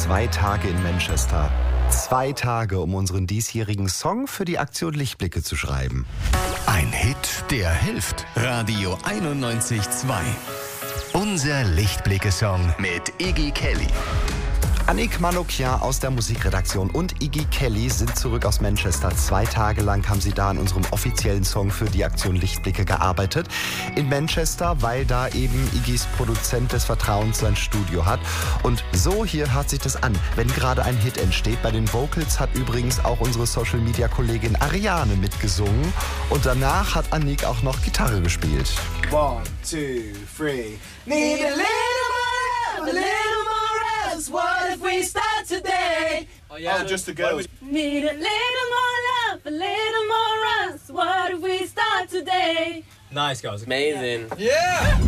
2 Tage in Manchester. 2 Tage, um unseren diesjährigen Song für die Aktion Lichtblicke zu schreiben. Ein Hit, der hilft. Radio 91.2. Unser Lichtblicke-Song mit Iggy Kelly. Annick Manoukian aus der Musikredaktion und Iggy Kelly sind zurück aus Manchester. 2 Tage lang haben sie da an unserem offiziellen Song für die Aktion Lichtblicke gearbeitet. In Manchester, weil da eben Iggys Produzent des Vertrauens sein Studio hat. Und so hier hört sich das an, wenn gerade ein Hit entsteht. Bei den Vocals hat übrigens auch unsere Social-Media-Kollegin Ariane mitgesungen. Und danach hat Annick auch noch Gitarre gespielt. 1, 2, 3. Need a little more love, a little more else. What if we start today? Oh, yeah. Oh, just the girls. Need a little more love, a little more us. What if we start today? Nice, guys. Amazing. Yeah!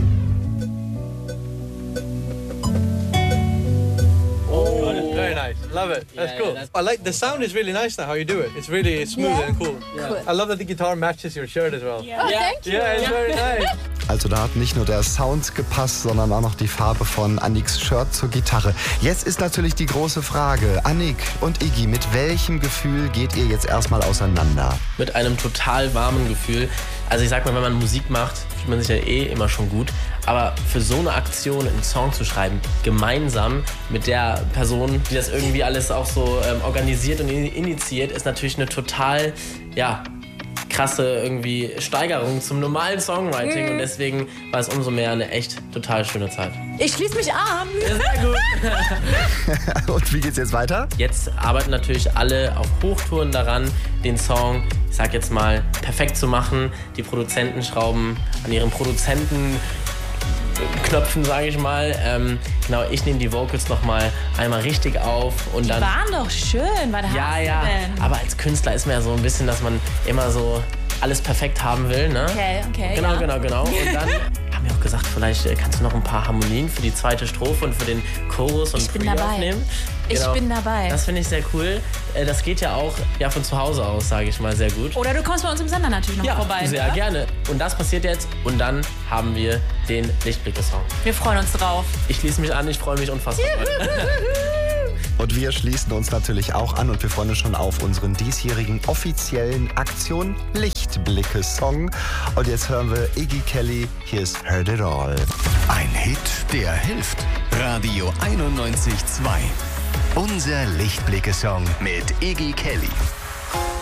Very nice. Love it. That's Yeah, cool. that's- I like the sound is really nice now how you do it. It's really smooth and cool. I love that the guitar matches your shirt as well. Yeah. Yeah, it's very nice. Also da hat nicht nur der Sound gepasst, sondern auch noch die Farbe von Annicks Shirt zur Gitarre. Jetzt ist natürlich die große Frage, Annick und Iggy, mit welchem Gefühl geht ihr jetzt erstmal auseinander? Mit einem total warmen Gefühl. Also ich sag mal, wenn man Musik macht, fühlt man sich ja immer schon gut. Aber für so eine Aktion einen Song zu schreiben, gemeinsam mit der Person, die das irgendwie alles auch so organisiert und initiiert, ist natürlich eine total, krasse irgendwie Steigerung zum normalen Songwriting. Und deswegen war es umso mehr eine echt total schöne Zeit. Ich schließe mich an. Sehr gut. Und wie geht's jetzt weiter? Jetzt arbeiten natürlich alle auf Hochtouren daran, den Song, ich sag jetzt mal, perfekt zu machen. Die Produzenten schrauben an ihren Produzentenknöpfen, sage ich mal. Genau, ich nehme die Vocals nochmal einmal richtig auf und dann. Waren doch schön. Was Ja, hast ja. du denn? Aber als Künstler ist man ja so ein bisschen, dass man immer so alles perfekt haben will, ne? Okay, Genau, ja. genau. Und dann haben wir auch gesagt, vielleicht kannst du noch ein paar Harmonien für die zweite Strophe und für den Chorus und Ich bin Pre dabei. aufnehmen. Ich bin dabei. Das finde ich sehr cool. Das geht ja auch von zu Hause aus, sage ich mal, sehr gut. Oder du kommst bei uns im Sender natürlich noch vorbei. Sehr ne? gerne. Und das passiert jetzt und dann haben wir den Lichtblicke-Song. Wir freuen uns drauf. Ich schließe mich an, ich freue mich unfassbar. Und wir schließen uns natürlich auch an und wir freuen uns schon auf unseren diesjährigen offiziellen Aktion Lichtblicke-Song. Und jetzt hören wir Iggy Kelly, hier ist Heard It All. Ein Hit, der hilft. Radio 91.2. Unser Lichtblicke-Song mit Iggy Kelly.